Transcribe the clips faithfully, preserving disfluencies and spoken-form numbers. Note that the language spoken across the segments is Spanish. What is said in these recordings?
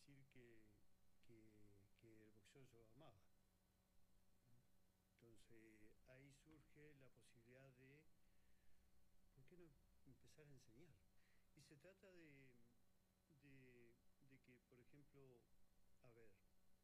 decir que, que, que el boxeo yo lo amaba. Entonces ahí surge la posibilidad de, ¿por qué no empezar a enseñar? Y se trata de, de, de que, por ejemplo, a ver,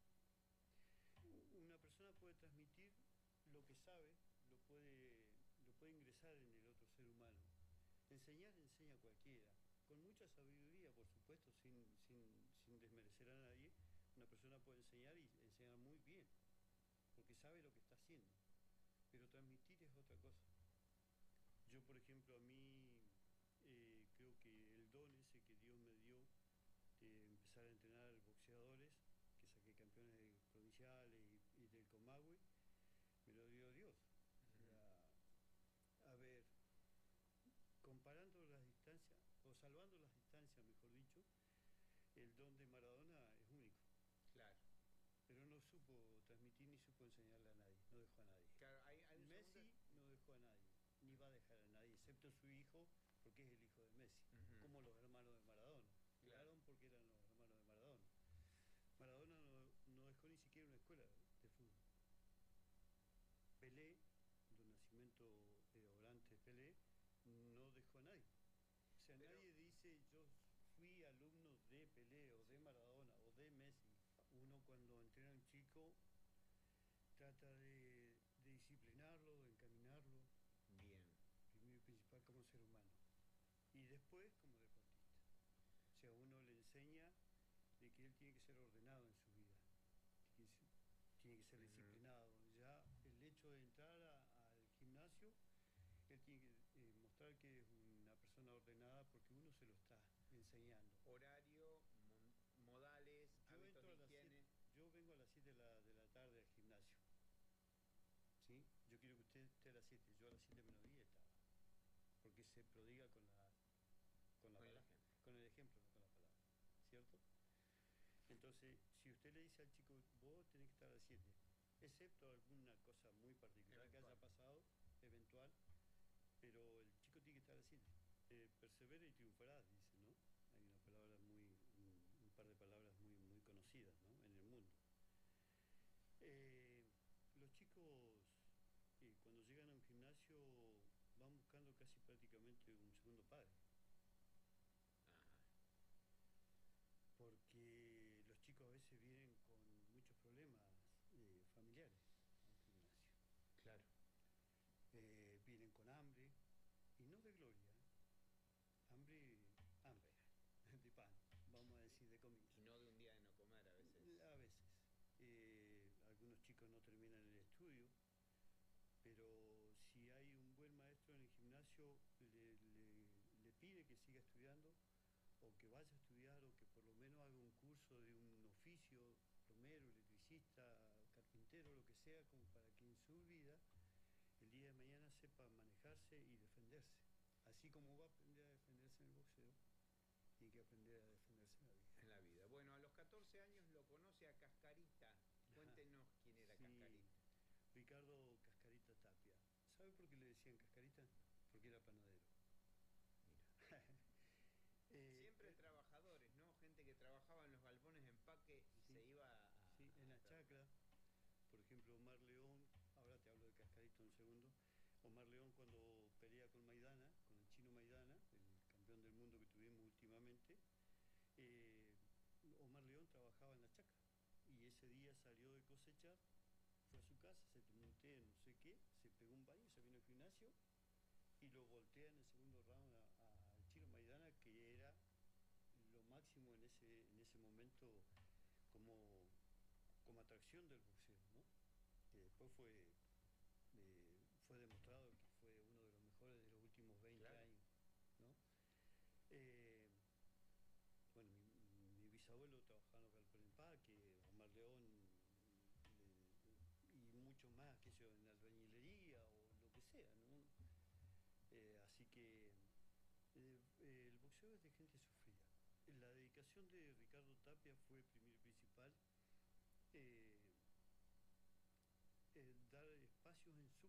una persona puede transmitir lo que sabe, lo puede, lo puede ingresar en el otro ser humano. Enseñar enseña cualquiera, con mucha sabiduría, por supuesto, sin, sin, sin desmerecer a nadie. Una persona puede enseñar y enseñar muy bien, porque sabe lo que está haciendo, pero transmitir es otra cosa. Yo, por ejemplo, a mí eh, creo que el don ese que Dios me dio de empezar a entrenar boxeadores, que saqué campeones provinciales y, y del Comahue, me lo dio Dios. O sea, a ver, comparando las distancias, o salvando las distancias, mejor dicho, el don de Maradona es único. Claro. Pero no supo transmitir ni supo enseñarle a nadie, no dejó a nadie. Claro, hay, hay un Messi segundo... no dejó a nadie, ni va a dejar a nadie, excepto su hijo, porque es el hijo de Messi, Uh-huh. como los hermanos de Maradona. Claro. Jugaron porque eran los hermanos de Maradona. Maradona no, no dejó ni siquiera una escuela de fútbol. Pelé, don Nacimiento eh, Orantes Pelé, no dejó a nadie. O sea, Pero... nadie dice yo fui alumno de Pelé o de Maradona o de Messi. Uno cuando entrena a un chico trata de, de disciplinarlo, de encaminarlo. Bien. Primero y principal como ser humano. Y después como deportista. O sea, uno le enseña de que él tiene que ser ordenado en su vida. Tiene que ser, tiene que ser disciplinado. Ya el hecho de entrar a, al gimnasio, él tiene que eh, mostrar que es una persona ordenada porque uno se lo está enseñando. Horario, modales, yo hábitos de higiene. Siete, yo vengo a las siete de la, de la tarde al gimnasio. ¿Sí? Yo quiero que usted esté a las siete. Yo a las siete menos diez estaba. Porque se prodiga con la, con la con palabra, el con el ejemplo, no con la palabra. ¿Cierto? Entonces, si usted le dice al chico, vos tenés que estar a las siete, excepto alguna cosa muy particular eventual. que haya pasado, eventual, pero el chico tiene que estar a las siete. Eh, persevera y triunfarás, dice, ¿no? Hay una palabra muy, un, un par de palabras muy, muy conocidas, ¿no? En el mundo. Eh, los chicos, eh, cuando llegan a un gimnasio, van buscando casi prácticamente un segundo padre. Ajá. Porque los chicos a veces vienen con muchos problemas eh, familiares a un gimnasio. Claro. Eh, vienen con hambre, y no de gloria, ¿eh? hambre, hambre, de pan, vamos a decir, de comida. Y no de un día de no comer a veces. A veces. Eh, algunos chicos no terminan el estudio, pero si hay un buen maestro en el gimnasio, le, le, le pide que siga estudiando, o que vaya a estudiar, o que por lo menos haga un curso de un oficio, plomero, electricista, carpintero, lo que sea, como para que en su vida, el día de mañana, sepa manejarse y defenderse. Así como va a aprender a defenderse en el boxeo, tiene que aprender a defenderse en la vida. En la vida. Bueno, a los catorce años lo conoce a Cascarita. Cuéntenos Ajá. quién era sí, Cascarita. Ricardo Cascarita Tapia. ¿Sabe por qué le decían Cascarita? Porque era panadero. Mira. Eh, Siempre eh, trabajadores, ¿no? Gente que trabajaba en los galpones de empaque y sí, se iba a... Sí, en la chacra. Por ejemplo, Omar León, ahora te hablo de Cascarita un segundo. Omar León, cuando pelea con Maidana, con el chino Maidana, el campeón del mundo que tuvimos últimamente, eh, Omar León trabajaba en la chacra. Y ese día salió de cosechar, fue a su casa, se tomó un té, no sé qué, se pegó un baño, se vino al gimnasio y lo voltea en el segundo round al chino Maidana, que era lo máximo en ese, en ese momento como, como atracción del boxeo, ¿no? Que después fue, eh, fue demostrado que fue uno de los mejores de los últimos veinte claro. años, ¿no? Eh, bueno, mi, mi bisabuelo trabajaba en los galpones de empaque, Omar León eh, y mucho más, que yo, en la albañilería o lo que sea, ¿no? Eh, así que eh, el boxeo es de gente sufrida. La dedicación de Ricardo Tapia fue primero y principal eh, eh, dar espacios en su